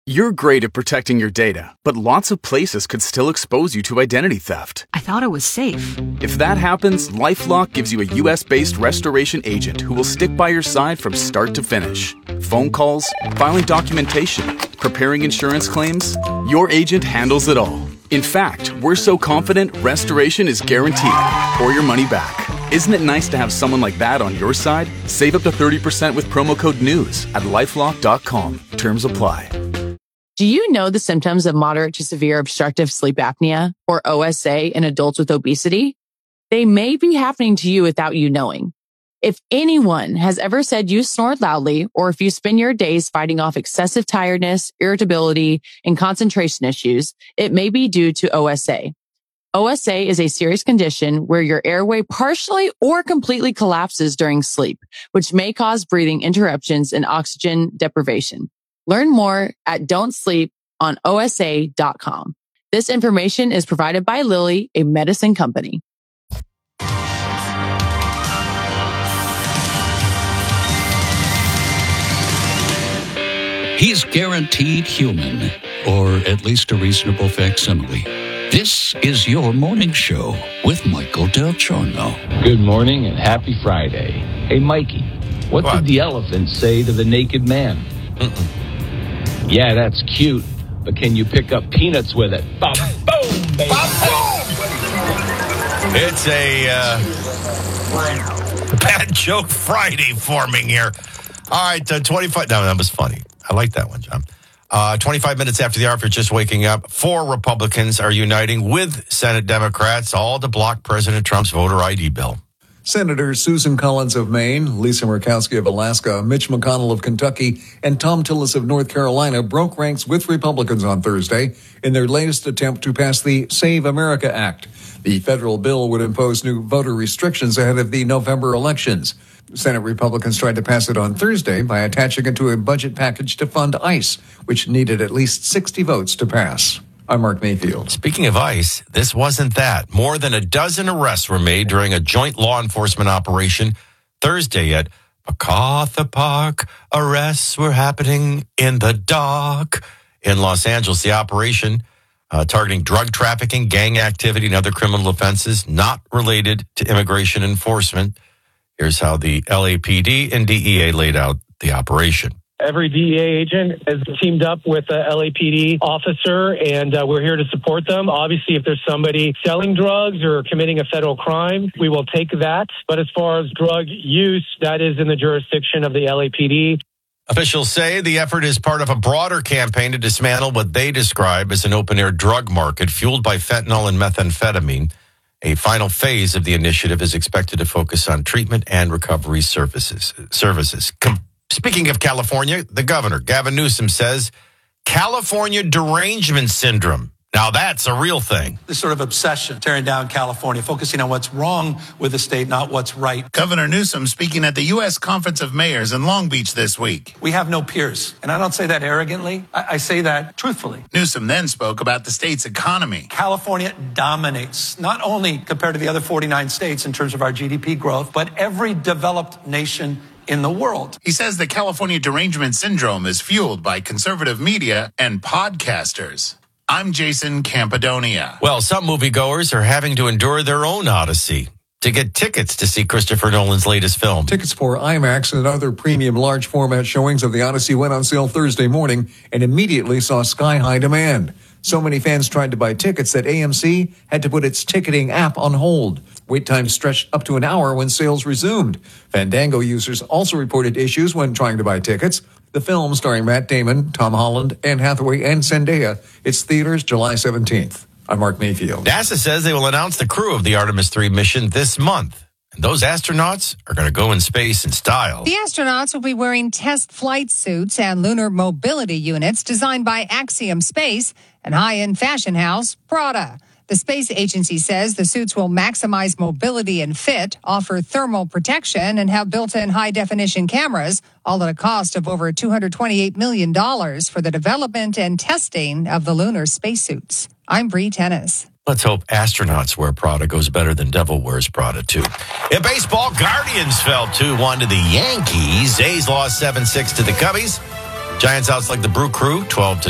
You're great at protecting your data, but lots of places could still expose you to identity theft. I thought it was safe. If that happens, LifeLock gives you a US-based restoration agent who will stick by your side from start to finish. Phone calls, filing documentation, preparing insurance claims, your agent handles it all. In fact, we're so confident restoration is guaranteed or your money back. Isn't it nice to have someone like that on your side? Save up to 30% with promo code NEWS at LifeLock.com. Terms apply. Do you know the symptoms of moderate to severe obstructive sleep apnea, or OSA, in adults with obesity? They may be happening to you without you knowing. If anyone has ever said you snore loudly, or if you spend your days fighting off excessive tiredness, irritability, and concentration issues, it may be due to OSA. OSA is a serious condition where your airway partially or completely collapses during sleep, which may cause breathing interruptions and oxygen deprivation. Learn more at don'tsleeponosa.com. This information is provided by Lilly, a medicine company. He's guaranteed human, or at least a reasonable facsimile. This is your morning show with Michael Del Giorno. Good morning and happy Friday. Hey, Mikey, what did the elephant say to the naked man? Yeah, that's cute, but can you pick up peanuts with it? Boom, baby. Boom. It's a bad joke Friday forming here. All right, 25. No, that was funny. I like that one, John. 25 minutes after the hour, if you're just waking up, 4 Republicans are uniting with Senate Democrats, all to block President Trump's voter ID bill. Senators Susan Collins of Maine, Lisa Murkowski of Alaska, Mitch McConnell of Kentucky, and Tom Tillis of North Carolina broke ranks with Republicans on Thursday in their latest attempt to pass the Save America Act. The federal bill would impose new voter restrictions ahead of the November elections. Senate Republicans tried to pass it on Thursday by attaching it to a budget package to fund ICE, which needed at least 60 votes to pass. I'm Mark Mayfield. Speaking of ICE, this wasn't that. More than a dozen arrests were made during a joint law enforcement operation Thursday at MacArthur Park. Arrests were happening in the dark in Los Angeles. The operation targeting drug trafficking, gang activity, and other criminal offenses not related to immigration enforcement. Here's how the LAPD and DEA laid out the operation. Every DEA agent has teamed up with a LAPD officer, and we're here to support them. Obviously, if there's somebody selling drugs or committing a federal crime, we will take that. But as far as drug use, that is in the jurisdiction of the LAPD. Officials say the effort is part of a broader campaign to dismantle what they describe as an open-air drug market fueled by fentanyl and methamphetamine. A final phase of the initiative is expected to focus on treatment and recovery services. Speaking of California, the governor, Gavin Newsom, says California derangement syndrome. Now that's a real thing. This sort of obsession, tearing down California, focusing on what's wrong with the state, not what's right. Governor Newsom speaking at the U.S. Conference of Mayors in Long Beach this week. We have no peers. And I don't say that arrogantly. I say that truthfully. Newsom then spoke about the state's economy. California dominates, not only compared to the other 49 states in terms of our GDP growth, but every developed nation in the world. He says the California derangement syndrome is fueled by conservative media and podcasters. I'm Jason Campidonia. Well, some moviegoers are having to endure their own odyssey to get tickets to see Christopher Nolan's latest film. Tickets for IMAX and other premium large format showings of The Odyssey went on sale Thursday morning and immediately saw sky-high demand. So many fans tried to buy tickets that AMC had to put its ticketing app on hold. Wait times stretched up to an hour when sales resumed. Fandango users also reported issues when trying to buy tickets. The film, starring Matt Damon, Tom Holland, Anne Hathaway, and Zendaya, it's theaters July 17th. I'm Mark Mayfield. NASA says they will announce the crew of the Artemis 3 mission this month. And those astronauts are going to go in space in style. The astronauts will be wearing test flight suits and lunar mobility units designed by Axiom Space and high-end fashion house Prada. The space agency says the suits will maximize mobility and fit, offer thermal protection, and have built-in high-definition cameras, all at a cost of over $228 million for the development and testing of the lunar spacesuits. I'm Bree Tennis. Let's hope astronauts wear Prada goes better than devil wears Prada, too. In baseball, Guardians fell 2-1 to the Yankees. A's lost 7-6 to the Cubbies. Giants outslugged the Brew Crew 12-9.